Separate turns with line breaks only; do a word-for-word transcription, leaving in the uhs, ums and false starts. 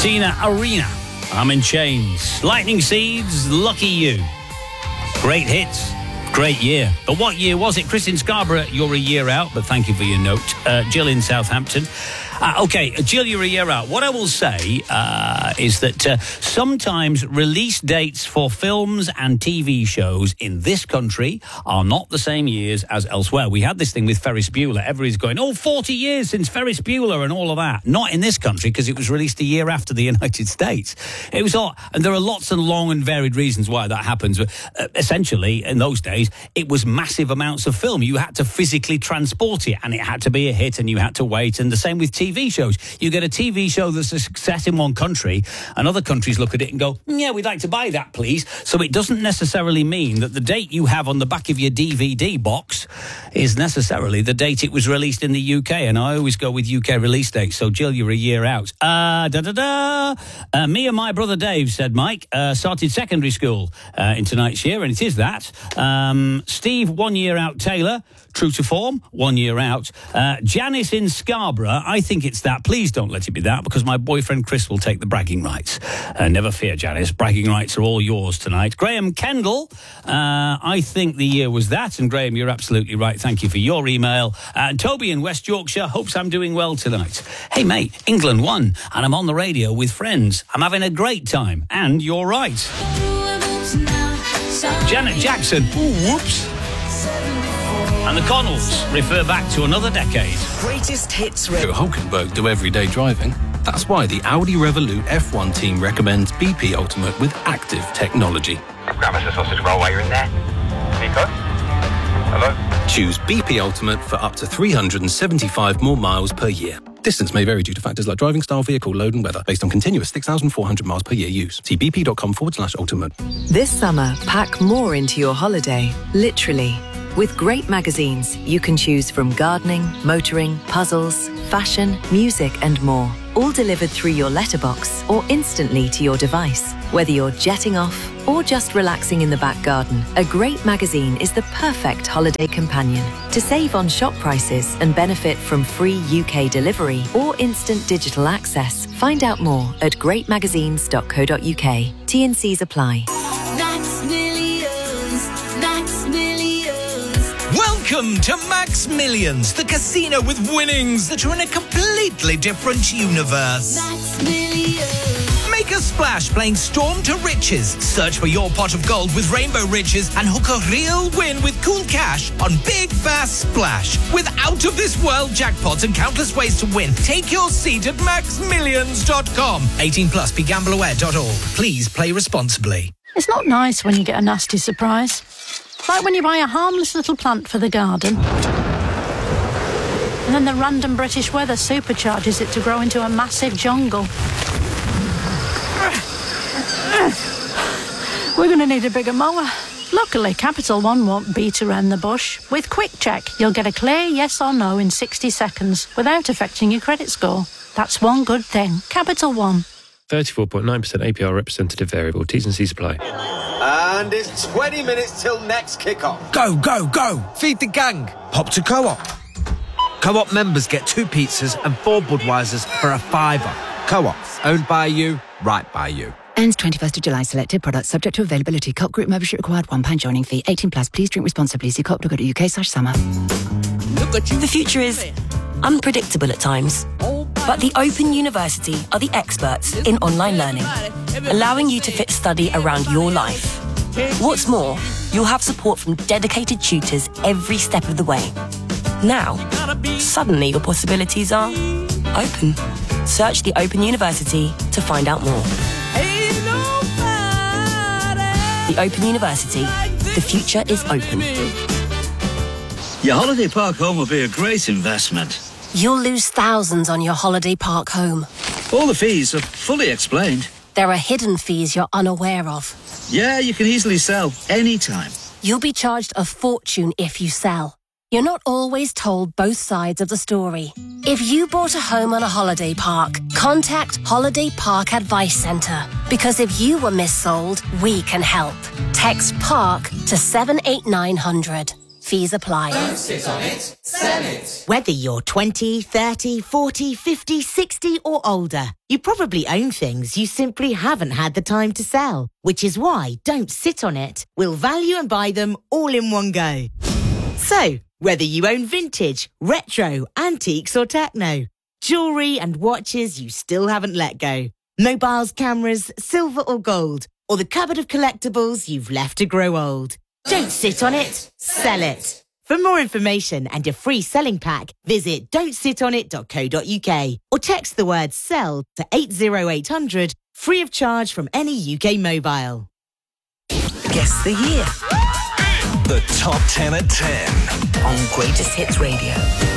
Christina Arena, I'm in Chains. Lightning Seeds, Lucky You. Great hits, great year. But what year was it? Chris in Scarborough, you're a year out, but thank you for your note. Uh, Jill in Southampton. Uh, okay, Jill, you're a year out. What I will say uh, is that uh, sometimes release dates for films and T V shows in this country are not the same years as elsewhere. We had this thing with Ferris Bueller. Everybody's going, oh, forty years since Ferris Bueller and all of that. Not in this country, because it was released a year after the United States. It was all, and there are lots and long and varied reasons why that happens. But uh, essentially, in those days, it was massive amounts of film. You had to physically transport it, and it had to be a hit, and you had to wait. And the same with T V. T V shows. You get a T V show that's a success in one country, and other countries look at it and go, yeah, we'd like to buy that, please. So it doesn't necessarily mean that the date you have on the back of your D V D box is necessarily the date it was released in the U K, and I always go with U K release dates. So, Jill, you're a year out. Uh, da-da-da. Uh, me and my brother Dave, said Mike, uh, started secondary school uh, in tonight's year, and it is that. Um, Steve, one year out. Taylor, true to form, one year out. Uh, Janice in Scarborough, I think it's that. Please don't let it be that, because my boyfriend Chris will take the bragging rights. Uh, never fear, Janice. Bragging rights are all yours tonight. Graham Kendall, uh, I think the year was that. And Graham, you're absolutely right. Thank you for your email. Uh, and Toby in West Yorkshire hopes I'm doing well tonight. Hey, mate, England won, and I'm on the radio with friends. I'm having a great time, and you're right. Janet Jackson, ooh, whoops. And the Connells refer back to another decade.
Greatest hits.
Hulkenberg do everyday driving. That's why the Audi Revolut F one team recommends B P Ultimate with active technology.
Grab us a sausage roll while you're in there. Nico? Hello?
Choose B P Ultimate for up to three hundred seventy-five more miles per year. Distance may vary due to factors like driving style, vehicle load and weather, based on continuous six thousand four hundred miles per year use. See bp.com forward slash ultimate.
This summer, pack more into your holiday, literally. With great magazines, you can choose from gardening, motoring, puzzles, fashion, music and more. All delivered through your letterbox or instantly to your device. Whether you're jetting off or just relaxing in the back garden, a great magazine is the perfect holiday companion. To save on shop prices and benefit from free U K delivery or instant digital access, find out more at great magazines dot co dot uk. T and Cs apply.
Max Millions, Max Millions.
Welcome to Max Millions, the casino with winnings that are in a completely different universe.
Max Millions.
Make a splash playing Storm to Riches. Search for your pot of gold with Rainbow Riches and hook a real win with cool cash on Big Bass Splash. With out-of-this-world jackpots and countless ways to win, take your seat at max millions dot com. eighteen plus, be gamble aware dot org. Please play responsibly.
It's not nice when you get a nasty surprise. Like when you buy a harmless little plant for the garden, and then the random British weather supercharges it to grow into a massive jungle. We're going to need a bigger mower. Luckily, Capital One won't beat around the bush. With Quick Check, you'll get a clear yes or no in sixty seconds without affecting your credit score. That's one good thing. Capital One.
thirty-four point nine percent A P R representative variable. T's and C's apply.
And it's twenty minutes till next kick-off.
Go, go, go. Feed the gang. Hop to Co-op. Co-op members get two pizzas and four Budweisers for a fiver. Co-op. Owned by you, right by you.
Ends twenty-first of July. Selected products subject to availability. Co-op group membership required. one pound joining fee. eighteen plus. Please drink responsibly. See co op dot co dot uk slash summer.
The future is unpredictable at times. But the Open University are the experts in online learning, allowing you to fit study around your life. What's more, you'll have support from dedicated tutors every step of the way. Now, suddenly your possibilities are open. Search the Open University to find out more. The Open University. The future is open.
Your holiday park home will be a great investment.
You'll lose thousands on your holiday park home.
All the fees are fully explained.
There are hidden fees you're unaware of.
Yeah, you can easily sell anytime.
You'll be charged a fortune if you sell. You're not always told both sides of the story. If you bought a home on a holiday park, contact Holiday Park Advice Centre. Because if you were missold, we can help. Text PARK to seven eight nine hundred.
Fees apply.
Don't sit on it, sell it.
Whether you're twenty, thirty, forty, fifty, sixty or older, you probably own things you simply haven't had the time to sell, which is why Don't Sit on It. We'll value and buy them all in one go. So, whether you own vintage, retro, antiques or techno, jewellery and watches you still haven't let go, mobiles, cameras, silver or gold, or the cupboard of collectibles you've left to grow old. Don't sit on it, sell it. For more information and a free selling pack, visit don't sit on it dot co dot uk or text the word SELL to eight zero eight hundred, free of charge from any U K mobile.
Guess the year.
The Top ten at ten.
On Greatest Hits Radio.